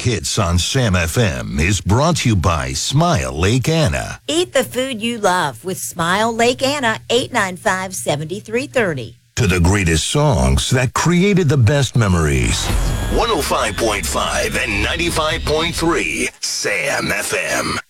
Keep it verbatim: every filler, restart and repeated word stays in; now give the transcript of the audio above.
Hits on Sam F M is brought to you by Smile Lake Anna. Eat the food you love with Smile Lake Anna, eight nine five, seven three three zero. To the greatest songs that created the best memories. one oh five point five and ninety-five point three Sam F M.